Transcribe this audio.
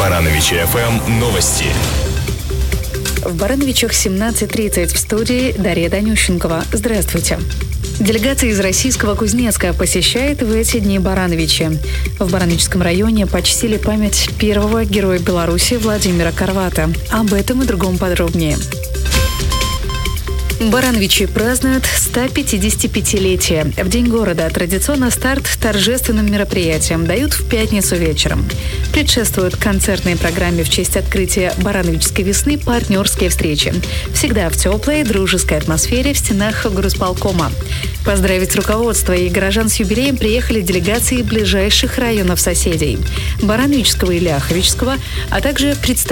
Барановичи ФМ новости. В Барановичах 17:30 в студии Дарья Данющенкова. Здравствуйте. Делегация из российского Кузнецка посещает в эти дни Барановичи. В Барановичском районе почтили память первого героя Беларуси Владимира Карвата. Об этом и другом подробнее. Барановичи празднуют 155-летие. В День города традиционно старт торжественным мероприятиям дают в пятницу вечером. Предшествуют концертной программе в честь открытия Барановичской весны партнерские встречи. Всегда в теплой, дружеской атмосфере в стенах горосполкома. Поздравить руководство и горожан с юбилеем приехали делегации ближайших районов соседей – Барановичского и Ляховичского, а также представители